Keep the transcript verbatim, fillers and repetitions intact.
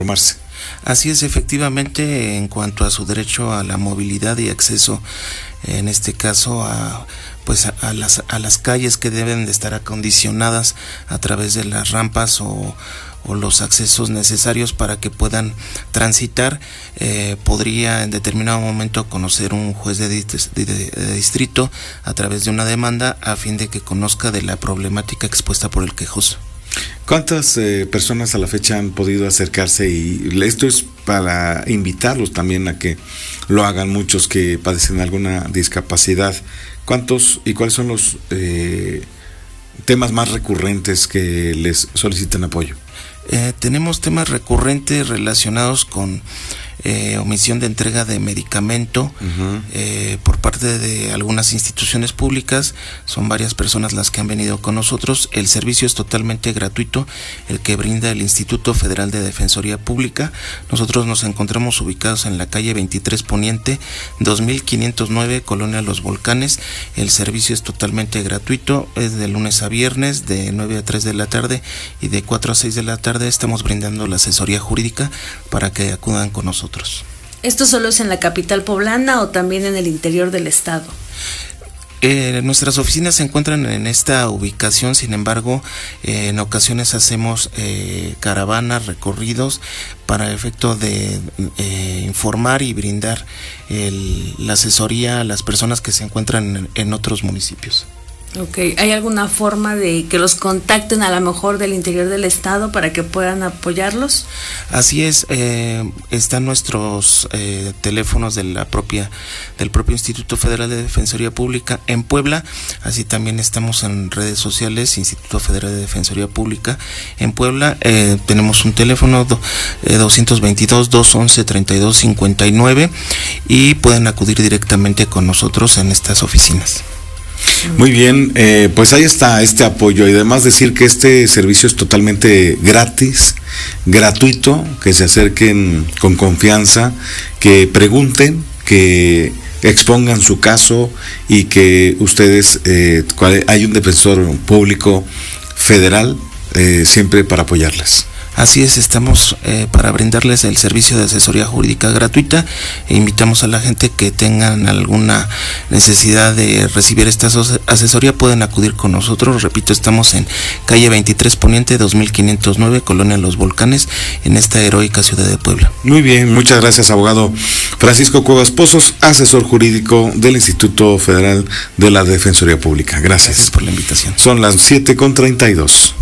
formarse. Así es, efectivamente, en cuanto a su derecho a la movilidad y acceso, en este caso a pues a, a las a las calles que deben de estar acondicionadas a través de las rampas o o los accesos necesarios para que puedan transitar, eh, podría en determinado momento conocer un juez de, de, de, de distrito a través de una demanda a fin de que conozca de la problemática expuesta por el quejoso. ¿Cuántas eh, personas a la fecha han podido acercarse? Y esto es para invitarlos también a que lo hagan, muchos que padecen alguna discapacidad. ¿Cuántos y cuáles son los eh, temas más recurrentes que les solicitan apoyo? Eh, tenemos temas recurrentes relacionados con eh, omisión de entrega de medicamento uh-huh. eh, por parte de algunas instituciones públicas. Son varias personas las que han venido con nosotros. El servicio es totalmente gratuito, el que brinda el Instituto Federal de Defensoría Pública. Nosotros nos encontramos ubicados en la calle veintitrés Poniente, dos mil quinientos nueve, Colonia Los Volcanes. El servicio es totalmente gratuito, es de lunes a viernes, de nueve a tres de la tarde y de cuatro a seis de la tarde. Estamos brindando la asesoría jurídica para que acudan con nosotros. ¿Esto solo es en la capital poblana o también en el interior del estado? Eh, nuestras oficinas se encuentran en esta ubicación, sin embargo, eh, en ocasiones hacemos eh, caravanas, recorridos para efecto de eh, informar y brindar el, la asesoría a las personas que se encuentran en, en otros municipios. Ok, ¿hay alguna forma de que los contacten a lo mejor del interior del estado para que puedan apoyarlos? Así es, eh, están nuestros eh, teléfonos de la propia del propio Instituto Federal de Defensoría Pública en Puebla, así también estamos en redes sociales, Instituto Federal de Defensoría Pública en Puebla. Eh, tenemos un teléfono do, eh, doscientos veintidós, doscientos once, treinta y dos cincuenta y nueve y pueden acudir directamente con nosotros en estas oficinas. Muy bien, eh, pues ahí está este apoyo y además decir que este servicio es totalmente gratis, gratuito, que se acerquen con confianza, que pregunten, que expongan su caso y que ustedes, eh, hay un defensor público federal eh, siempre para apoyarles. Así es, estamos eh, para brindarles el servicio de asesoría jurídica gratuita e invitamos a la gente que tengan alguna necesidad de recibir esta asesoría, pueden acudir con nosotros. Repito, estamos en calle veintitrés Poniente, dos mil quinientos nueve, Colonia Los Volcanes, en esta heroica ciudad de Puebla. Muy bien, muchas gracias, abogado Francisco Cuevas Pozos, asesor jurídico del Instituto Federal de la Defensoría Pública. Gracias. Gracias por la invitación. Son las siete con treinta y dos.